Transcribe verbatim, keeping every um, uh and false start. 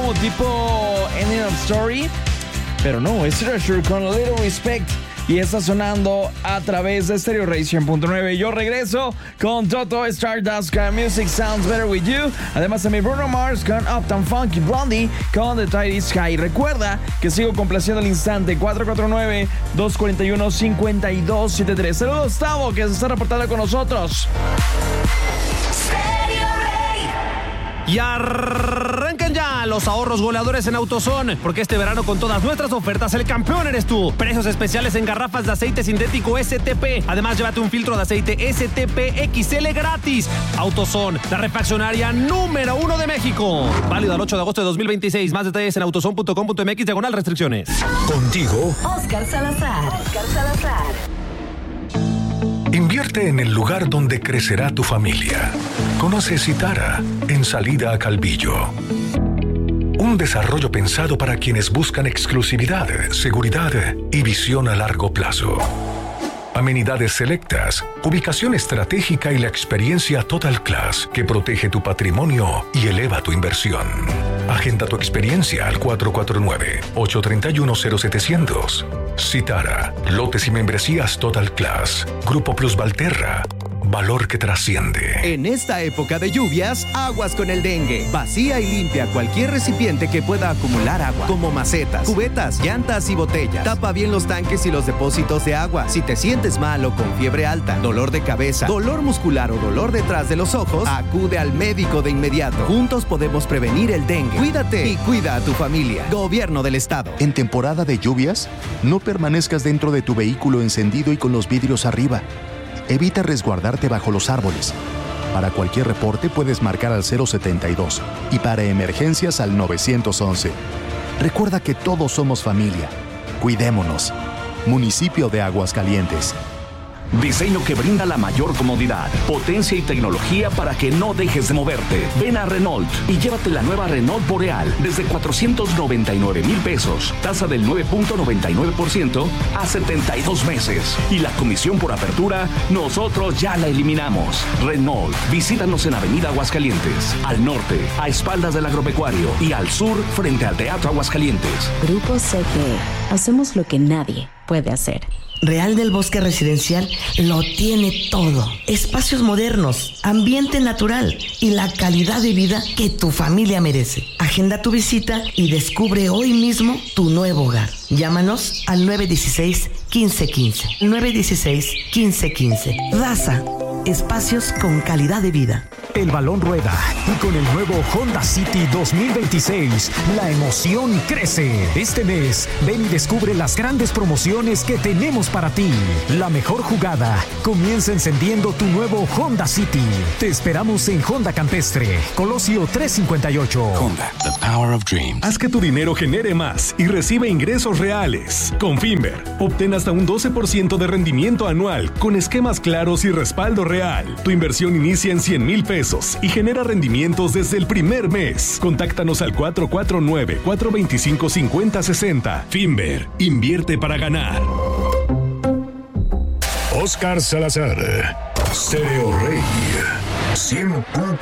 como tipo Ending of Story, pero no, es Treasure con A Little Respect. Y está sonando a través de Stereo Rey cien punto nueve. Yo regreso con Toto Stardust con Music Sounds Better With You. Además también Bruno Mars con Uptown Funk y Blondie con The Tide Is High. Recuerda que sigo complaciendo al instante. Cuatro cuatro nueve, dos cuatro uno, cinco dos siete tres. Saludos, Tavo, que se está reportando con nosotros. Y arrancan ya los ahorros goleadores en AutoZone, porque este verano con todas nuestras ofertas el campeón eres tú. Precios especiales en garrafas de aceite sintético S T P. Además, llévate un filtro de aceite S T P X L gratis. AutoZone, la refaccionaria número uno de México. Válido al ocho de agosto de dos mil veintiséis. Más detalles en autozone punto com punto m x diagonal restricciones. Contigo, Oscar Salazar. Oscar Salazar. Invierte en el lugar donde crecerá tu familia. Conoce Citara en Salida a Calvillo. Un desarrollo pensado para quienes buscan exclusividad, seguridad y visión a largo plazo. Amenidades selectas, ubicación estratégica y la experiencia Total Class que protege tu patrimonio y eleva tu inversión. Agenda tu experiencia al cuatro cuatro nueve, ocho tres uno, cero siete cero cero. Citara, lotes y membresías Total Class. Grupo Plus Valterra. Valor que trasciende. En esta época de lluvias, aguas con el dengue. Vacía y limpia cualquier recipiente que pueda acumular agua, como macetas, cubetas, llantas y botellas. Tapa bien los tanques y los depósitos de agua. Si te sientes mal o con fiebre alta, dolor de cabeza, dolor muscular o dolor detrás de los ojos, acude al médico de inmediato. Juntos podemos prevenir el dengue. Cuídate y cuida a tu familia. Gobierno del Estado. En temporada de lluvias, no permanezcas dentro de tu vehículo encendido y con los vidrios arriba. Evita resguardarte bajo los árboles. Para cualquier reporte puedes marcar al cero setenta y dos y para emergencias al nueve once. Recuerda que todos somos familia. Cuidémonos. Municipio de Aguascalientes. Diseño que brinda la mayor comodidad, potencia y tecnología para que no dejes de moverte. Ven a Renault y llévate la nueva Renault Boreal desde cuatrocientos noventa y nueve mil pesos. Tasa del nueve punto noventa y nueve por ciento a setenta y dos meses. Y la comisión por apertura, nosotros ya la eliminamos. Renault, visítanos en Avenida Aguascalientes. Al norte, a espaldas del agropecuario. Y al sur, frente al Teatro Aguascalientes. Grupo C G E. Hacemos lo que nadie puede hacer. Real del Bosque Residencial lo tiene todo. Espacios modernos, ambiente natural y la calidad de vida que tu familia merece. Agenda tu visita y descubre hoy mismo tu nuevo hogar. Llámanos al nueve uno seis, uno cinco uno cinco. nueve uno seis, uno cinco uno cinco. Raza, espacios con calidad de vida. El balón rueda y con el nuevo Honda City dos mil veintiséis, la emoción crece. Este mes, ven y descubre las grandes promociones que tenemos para ti. La mejor jugada comienza encendiendo tu nuevo Honda City. Te esperamos en Honda Campestre, Colosio trescientos cincuenta y ocho. Honda, the power of dreams. Haz que tu dinero genere más y recibe ingresos reales. Con Finver, obtén hasta un doce por ciento de rendimiento anual con esquemas claros y respaldo real. Tu inversión inicia en cien mil pesos y genera rendimientos desde el primer mes. Contáctanos al cuatro cuatro nueve, cuatro dos cinco, cinco cero seis cero. Finver, invierte para ganar. Oscar Salazar, Stereo Rey, cien punto